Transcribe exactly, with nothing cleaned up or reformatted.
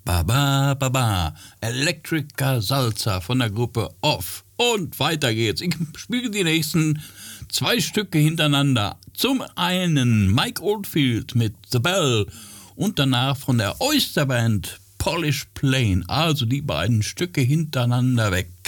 Ba, ba, ba, ba. Electrica Salsa von der Gruppe Off. Und weiter geht's. Ich spiele die nächsten zwei Stücke hintereinander. Zum einen Mike Oldfield mit The Bell und danach von der Oyster Band Polish Plain. Also die beiden Stücke hintereinander weg.